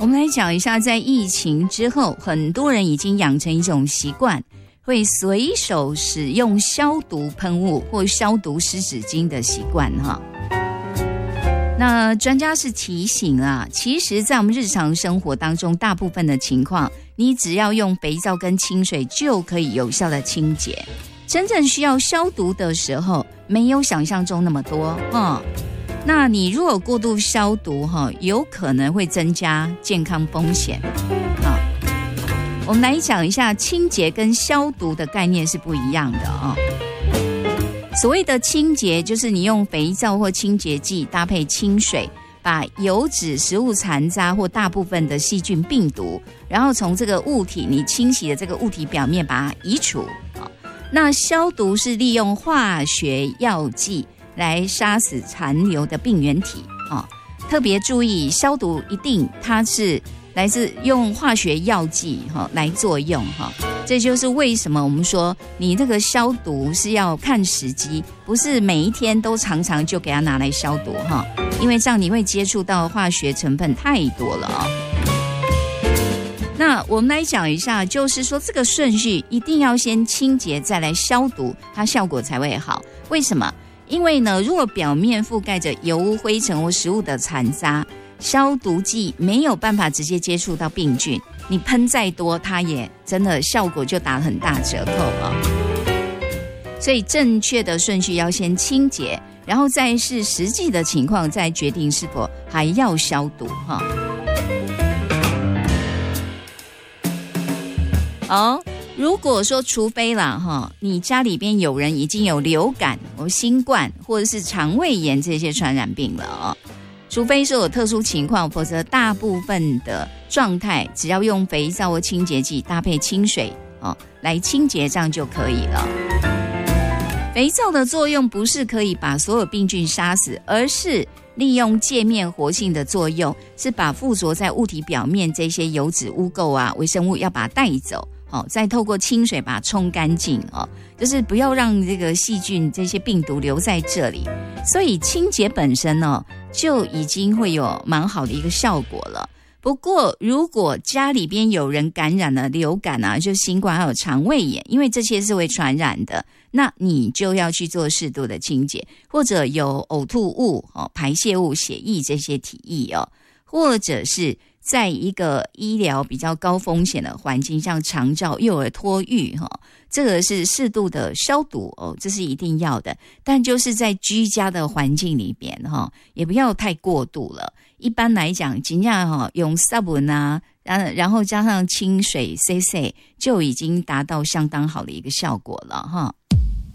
我们来讲一下，在疫情之后，很多人已经养成一种习惯，会随手使用消毒喷雾或消毒湿纸巾的习惯哈。那专家是提醒啊，其实在我们日常生活当中，大部分的情况，你只要用肥皂跟清水就可以有效的清洁。真正需要消毒的时候，没有想象中那么多那你如果过度消毒有可能会增加健康风险我们来讲一下清洁跟消毒的概念是不一样的所谓的清洁就是你用肥皂或清洁剂搭配清水，把油脂、食物残渣或大部分的细菌、病毒，然后从这个物体你清洗的这个物体表面把它移除那消毒是利用化学药剂来杀死残留的病原体特别注意消毒一定它是来自用化学药剂来作用这就是为什么我们说你这个消毒是要看时机，不是每一天都常常就给它拿来消毒因为这样你会接触到化学成分太多了那我们来讲一下，就是说这个顺序一定要先清洁再来消毒，它效果才会好。为什么？因为呢，如果表面覆盖着油污、灰尘或食物的残渣，消毒剂没有办法直接接触到病菌，你喷再多，它也真的效果就打很大折扣所以正确的顺序要先清洁，然后再是实际的情况，再决定是否还要消毒如果说除非啦你家里边有人已经有流感或新冠或者是肠胃炎这些传染病了除非说有特殊情况，否则大部分的状态只要用肥皂或清洁剂搭配清水来清洁，这样就可以了。肥皂的作用不是可以把所有病菌杀死，而是利用界面活性的作用，是把附着在物体表面这些油脂、污垢啊、微生物要把它带走再透过清水把它冲干净就是不要让这个细菌这些病毒留在这里。所以清洁本身就已经会有蛮好的一个效果了。不过如果家里边有人感染了流感啊，就新冠还有肠胃炎，因为这些是会传染的，那你就要去做适度的清洁，或者有呕吐物排泄物、血液这些体液或者是在一个医疗比较高风险的环境，像长照、幼儿托育这个是适度的消毒这是一定要的。但就是在居家的环境里边也不要太过度了。一般来讲尽量用sabun啊，然后加上清水洗洗，就已经达到相当好的一个效果了